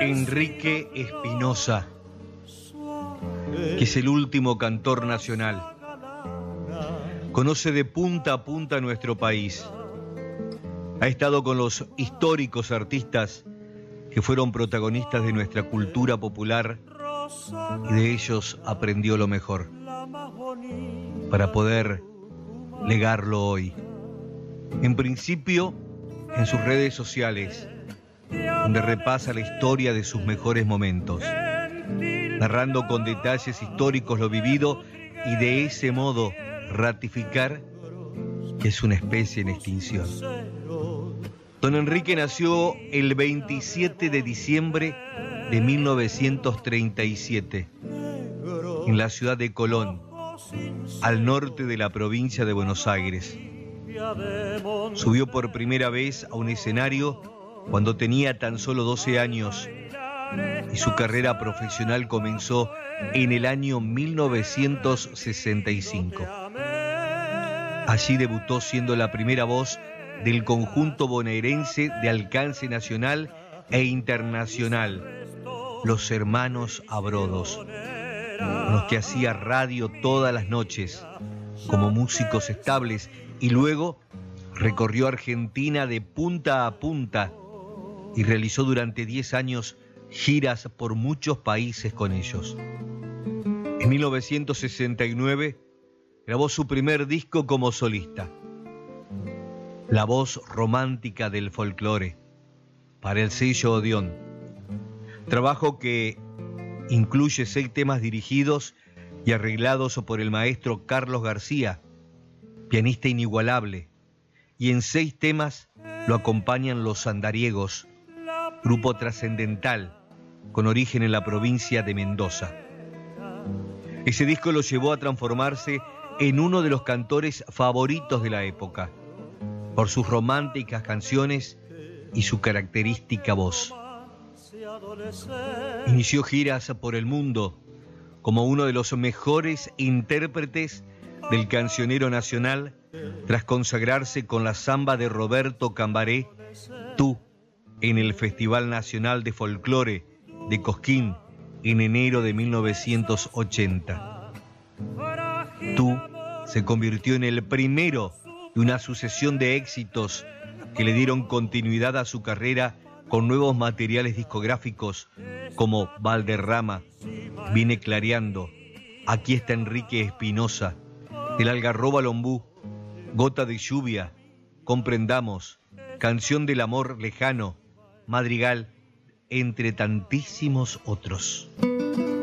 Enrique Espinosa, que es el último cantor nacional. Conoce de punta a punta nuestro país. Ha estado con los históricos artistas que fueron protagonistas de nuestra cultura popular y de ellos aprendió lo mejor para poder legarlo hoy. En principio, en sus redes sociales, donde repasa la historia de sus mejores momentos, narrando con detalles históricos lo vivido y de ese modo ratificar que es una especie en extinción. Don Enrique nació el 27 de diciembre de 1937 en la ciudad de Colón, al norte de la provincia de Buenos Aires. Subió por primera vez a un escenario cuando tenía tan solo 12 años y su carrera profesional comenzó en el año 1965. Allí debutó siendo la primera voz del conjunto bonaerense de alcance nacional e internacional, los Hermanos Abrodos, con los que hacía radio todas las noches como músicos estables y luego recorrió Argentina de punta a punta y realizó durante 10 años giras por muchos países con ellos. En 1969 grabó su primer disco como solista, La voz romántica del folclore, para el sello Odeón. Trabajo que incluye 6 temas dirigidos y arreglados por el maestro Carlos García, pianista inigualable, y en 6 temas lo acompañan Los Andariegos, grupo trascendental con origen en la provincia de Mendoza. Ese disco lo llevó a transformarse en uno de los cantores favoritos de la época, por sus románticas canciones y su característica voz. Inició giras por el mundo como uno de los mejores intérpretes del cancionero nacional tras consagrarse con la samba de Roberto Cambaré, Tú, en el Festival Nacional de Folclore de Cosquín en enero de 1980. Tú se convirtió en el primero de una sucesión de éxitos que le dieron continuidad a su carrera con nuevos materiales discográficos como Valderrama, Viene Clareando, Aquí está Enrique Espinosa, El Algarrobo al Ombú, Gota de Lluvia, Comprendamos, Canción del Amor Lejano, Madrigal, entre tantísimos otros.